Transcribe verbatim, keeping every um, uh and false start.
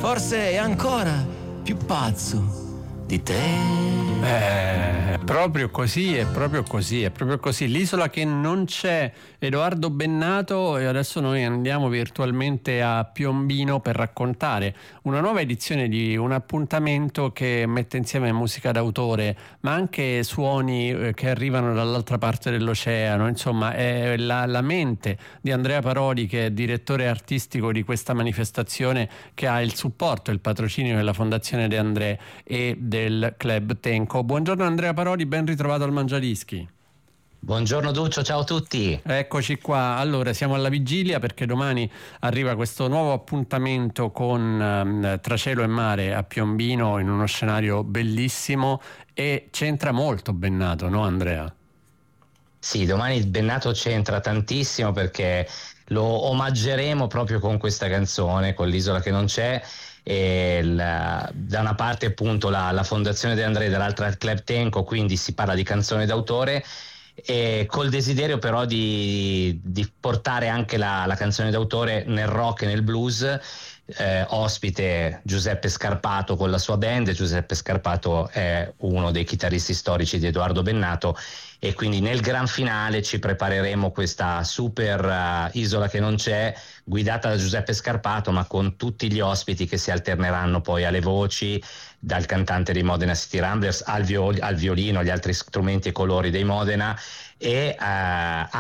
forse è ancora più pazzo di te. Eh, proprio così, è proprio così, è proprio così. L'isola che non c'è, Edoardo Bennato, e adesso noi andiamo virtualmente a Piombino per raccontare una nuova edizione di un appuntamento che mette insieme musica d'autore, ma anche suoni che arrivano dall'altra parte dell'oceano. Insomma, è la, la mente di Andrea Parodi, che è direttore artistico di questa manifestazione, che ha il supporto e il patrocinio della Fondazione De André e del Club Tenco. Buongiorno Andrea Parodi, ben ritrovato al Mangiadischi. Buongiorno Duccio, ciao a tutti. Eccoci qua. Allora, siamo alla vigilia perché domani arriva questo nuovo appuntamento con um, Tra cielo e mare a Piombino, in uno scenario bellissimo, e c'entra molto Bennato, no Andrea? Sì, domani Bennato c'entra tantissimo perché lo omaggeremo proprio con questa canzone, con l'Isola che non c'è. E la, da una parte appunto la, la Fondazione De André, dall'altra il Club Tenco, quindi si parla di canzone d'autore, e col desiderio però di, di portare anche la, la canzone d'autore nel rock e nel blues. Eh, ospite Giuseppe Scarpato con la sua band. Giuseppe Scarpato è uno dei chitarristi storici di Edoardo Bennato, e quindi nel gran finale ci prepareremo questa super uh, Isola che non c'è, guidata da Giuseppe Scarpato, ma con tutti gli ospiti che si alterneranno poi alle voci, dal cantante dei Modena City Ramblers al, viol- al violino, agli altri strumenti e colori dei Modena, e uh,